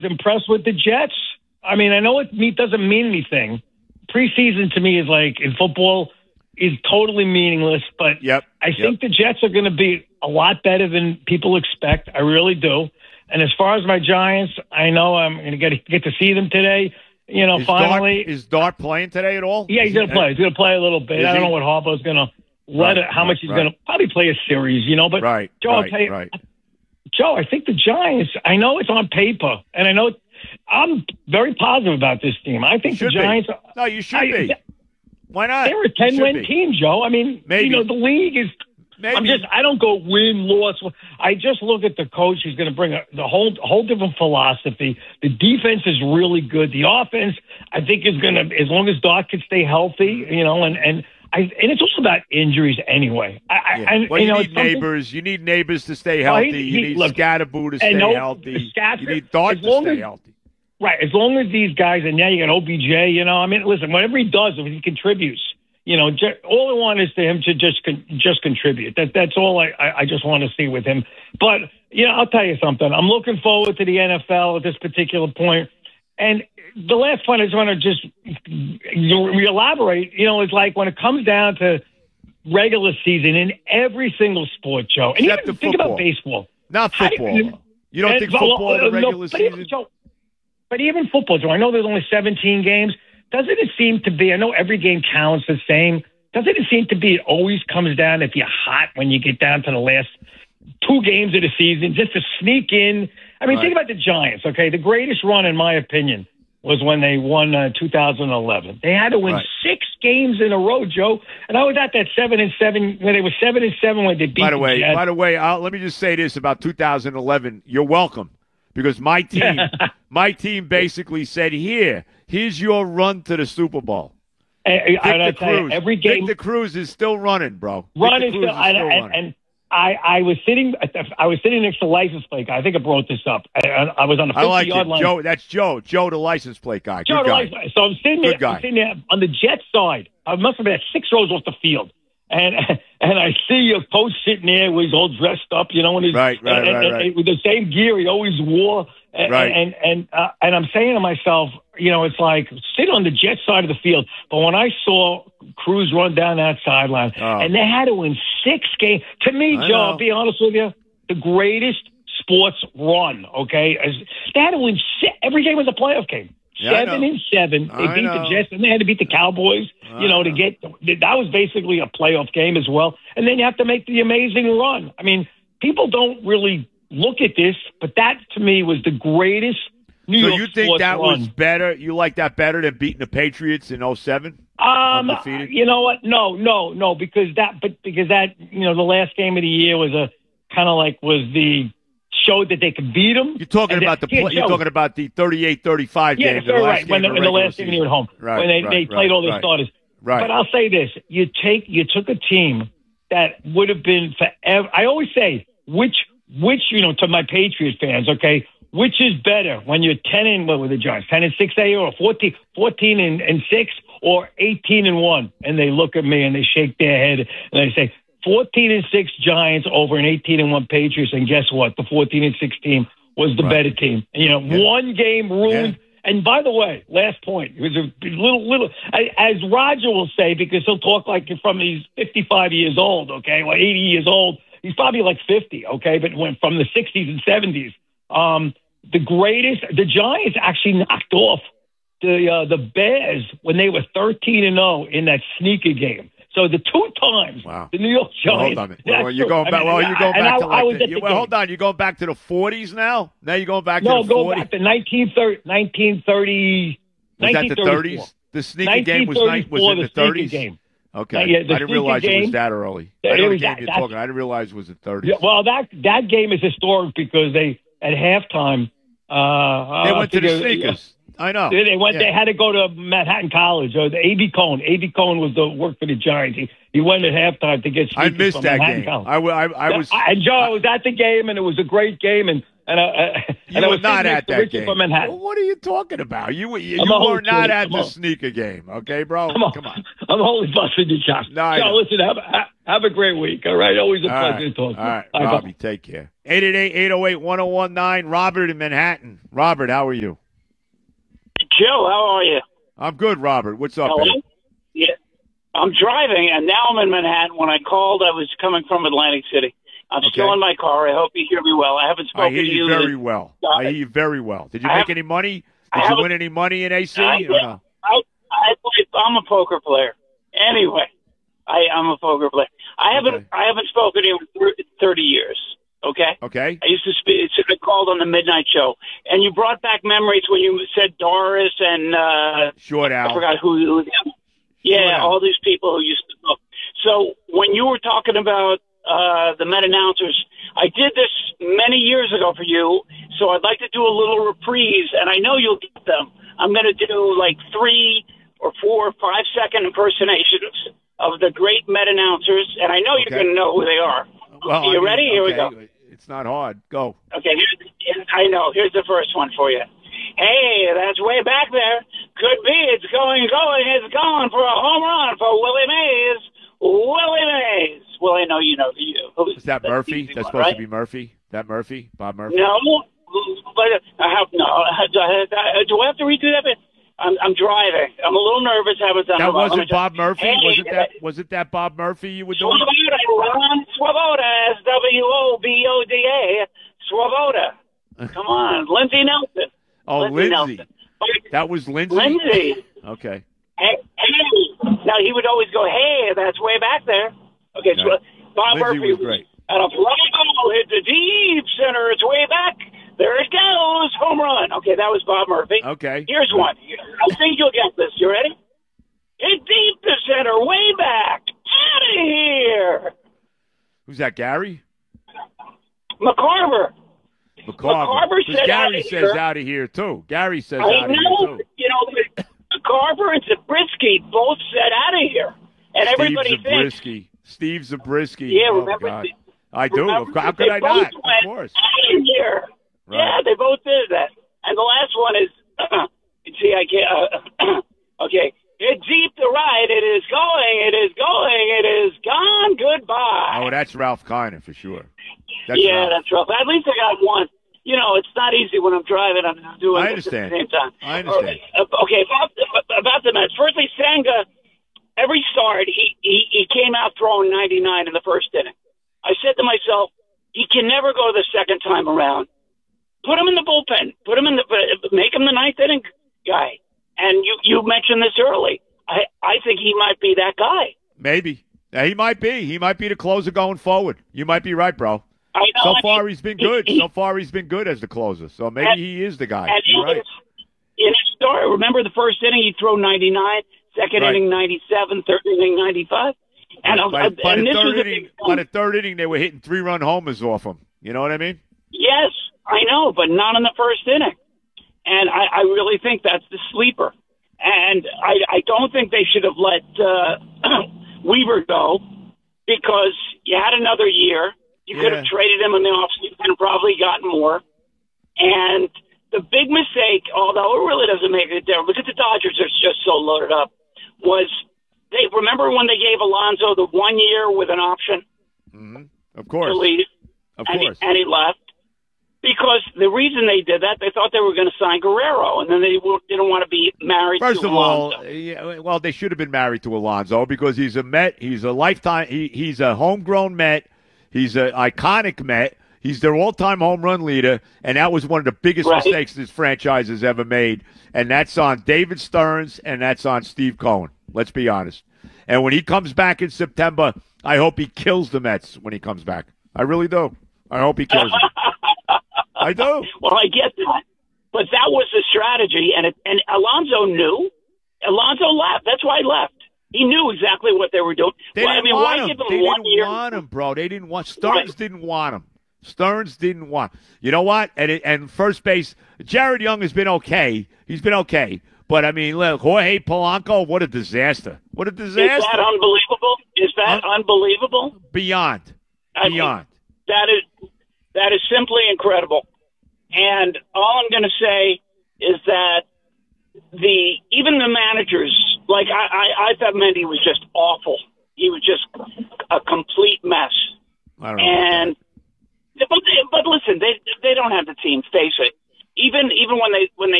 impressed with the Jets. I mean, I know it doesn't mean anything. Preseason to me is like in football is totally meaningless, but I think the Jets are going to be a lot better than people expect. I really do. And as far as my Giants, I know I'm going to get to see them today. You know, finally. Is Dart playing today at all? Yeah, he's going to play. He's going to play a little bit. I don't know what Harbaugh's going to let it, how much he's going to probably play a series, you know. But Joe, I'll tell you, Joe, I think the Giants, I know it's on paper, and I know I'm very positive about this team. I think the Giants. No, you should be. Why not? They're a 10-win team, Joe. I mean, maybe. You know, the league is. Maybe. I don't go win, loss. I just look at the coach. He's going to bring the whole different philosophy. The defense is really good. The offense, I think, is going to, as long as Doc can stay healthy, you know, and it's also about injuries anyway. You need neighbors. You need neighbors to stay healthy. You need Scatterboo to stay healthy. You need Dart to stay healthy. Right. As long as these guys, and now you got OBJ, you know, I mean, listen, whatever he does, if he contributes, you know, all I want is for him to just contribute. That's all I just want to see with him. But, you know, I'll tell you something. I'm looking forward to the NFL at this particular point. And the last point I just want to just elaborate, you know, is like when it comes down to regular season in every single sport, Joe. And Except even think about baseball. Not football. You don't think football in the regular season? But even football, Joe, I know there's only 17 games. Doesn't it seem to be, I know every game counts the same. Doesn't it seem to be it always comes down if you're hot when you get down to the last 2 games of the season, just to sneak in. I mean, think about the Giants, okay? The greatest run, in my opinion, was when they won 2011. They had to win 6 games in a row, Joe. And I was at that 7-7 when they were 7-7 when they beat the Jets. By the way, let me just say this about 2011. You're welcome, because my team basically said, here's your run to the Super Bowl. Every game, Victor Cruz is still running, bro. Running still, and I was sitting next to the license plate guy. I think I brought this up. I was on the 50-yard line. Joe, that's Joe, the license plate guy. Joe, good guy. So I'm sitting there on the Jets side. I must have been at 6 rows off the field. And I see a coach sitting there where he's all dressed up, you know, and he's with the same gear he always wore. And I'm saying to myself, you know, it's like sit on the Jets side of the field. But when I saw Cruz run down that sideline, and they had to win 6 games, to me, Joe, I'll be honest with you, the greatest sports run. Okay, they had to win every game was a playoff game. 7-7. They beat the Jets, and they had to beat the Cowboys. You know, to get that was basically a playoff game as well. And then you have to make the amazing run. I mean, people don't really look at this, but that to me was the greatest New York sports run. So you think that was better? You like that better than beating the Patriots in 2007? Undefeated? You know what? No, because that you know the last game of the year was was the showed that they could beat them. You're talking about the 38-35 game. Yeah, right. When the last game you were at home, when they played all their starters. Right. But I'll say this: you took a team that would have been forever. I always say which you know to my Patriot fans, okay, which is better when you're 10-what were the Giants 10-6 a year, or 14-6, or 18-1, and they look at me and they shake their head and they say 14-6 Giants over an 18-1 Patriots, and guess what? The 14-6 team was the better team. And, you know, one game ruined. Yeah. And by the way, last point, it was a little, as Roger will say, because he'll talk like he's 55 years old, okay, or 80 years old. He's probably like 50, okay, but went from the 60s and 70s. The Giants actually knocked off the Bears when they were 13-0 in that sneaker game. So the 2 times the New York Giants. Hold on. You're going back. You're going back to hold on. You're going back to the 40s now. Now you're going back to the 40s. No, go back to 1930. Was that the 30s? The sneaker game was in the 30s. Game. Okay, I didn't realize it was that early. I didn't realize it was the 30s. Yeah, well, that game is historic because they at halftime. They went to the sneakers. I know. They went. Yeah. They had to go to Manhattan College. Or the A.B. Cohn. A.B. Cohn was the work for the Giants. He went at halftime to get sneakers. I missed from that Manhattan game. College. I was. And Joe, I was at the game, and it was a great game. And you were not at that game. From Manhattan. Well, what are you talking about? You were not at the sneaker game, okay, bro? Come on. I'm only busting your chops. No, Joe, listen. Have a great week. All right. Always a pleasure to talk to you. All right, Robbie, take care. 888-808-1019. Robert in Manhattan. Robert, how are you? Joe, how are you? I'm good, Robert. What's up, man? Yeah. I'm driving, and now I'm in Manhattan. When I called, I was coming from Atlantic City. I'm still in my car. I hope you hear me well. I haven't spoken to you. I hear you very well. I hear you very well. Did you make any money? Did you win any money in AC? No? I'm a poker player. Anyway, I'm a poker player. I haven't spoken to you in 30 years. Okay. Okay. I used to speak. I called on the midnight show, and you brought back memories when you said Doris and Short Al. I forgot who. Yeah, all these people who used to know. So when you were talking about the Met announcers, I did this many years ago for you, so I'd like to do a little reprise, and I know you'll get them. I'm going to do like 3 or 4 or 5 second impersonations of the great Met announcers, and I know you're going to know who they are. Well, you ready? Here we go. It's not hard. Go. Okay, I know. Here's the first one for you. Hey, that's way back there. Could be. It's going. It's going for a home run for Willie Mays. Willie Mays. Well, I know you know you. Is that Murphy? That's supposed to be Murphy? That Murphy? Bob Murphy? No. But I have no. Do I have to redo that? I'm driving. I'm a little nervous. That wasn't Bob Murphy. Was it that Bob Murphy you were doing? Ron Swoboda, Swoboda. Swoboda. Come on, Lindsey Nelson. Oh, Lindsey. That was Lindsey? Lindsey. Okay. Hey. Now, he would always go, hey, that's way back there. Okay, so Bob Lindsey Murphy was great. And a fly ball hit the deep center. It's way back. There it goes. Home run. Okay, that was Bob Murphy. Okay. Here's one. I think you'll get this. You ready? Hit deep the center. Way back. Out of here. Who's that, Gary? McCarver. McCarver said Gary says out of here, too. Gary says out of here, too. You know, McCarver and Zabriskie both said out of here. And everybody thinks. Steve Zabriskie. Yeah, remember? God. I do. How could I not? Of course. Out of here. Right. Yeah, they both did that. And the last one is, see, I can't, okay. It's deep to right. It is gone. Goodbye. Oh, that's Ralph Kiner for sure. That's Ralph. At least I got one. You know, it's not easy when I'm driving. I'm doing this at the same time. I understand. Okay, about the Mets. Firstly, Senga, every start, he came out throwing 99 in the first inning. I said to myself, he can never go the second time around. Put him in the bullpen. Make him the ninth inning guy. And you mentioned this early. I think he might be that guy. Maybe. Yeah, he might be. He might be the closer going forward. You might be right, bro. I know. So far, he's been good. So far, he's been good as the closer. So maybe he is the guy. And You're right. In his story, remember the first inning, he'd throw 99, second inning, 97, third inning, 95. And by the third inning, they were hitting 3-run homers off him. You know what I mean? Yes, I know, but not in the first inning. And I really think that's the sleeper. And I don't think they should have let Weaver go because you had another year. You could have traded him in the offseason and probably gotten more. And the big mistake, although it really doesn't make a difference, because the Dodgers are just so loaded up, was they remember when they gave Alonso the 1 year with an option? Mm-hmm. Of course. To leave. Of course. And he left. Because the reason they did that, they thought they were going to sign Guerrero, and then they didn't want to be married to Alonso. First of all, well, they should have been married to Alonso because he's a Met. He's a lifetime. He's a homegrown Met. He's an iconic Met. He's their all-time home run leader, and that was one of the biggest mistakes this franchise has ever made. And that's on David Stearns, and that's on Steve Cohen. Let's be honest. And when he comes back in September, I hope he kills the Mets when he comes back. I really do. I hope he kills them. I do. Well, I get that. But that was the strategy, and Alonso knew. Alonso left. That's why he left. He knew exactly what they were doing. They didn't want him. Give him they 1 year? didn't want him, bro. They didn't want Stearns. Didn't want him. Stearns didn't want. You know what? And first base, Jared Young has been okay. He's been okay. But I mean, look, Jorge Polanco, what a disaster! What a disaster! Is that unbelievable? Is that unbelievable? Beyond. That is simply incredible. And all I'm going to say is that even the managers, like I thought Mendy was just awful. he was just a complete mess. I don't know. But listen, they don't have the team. Face it. Even when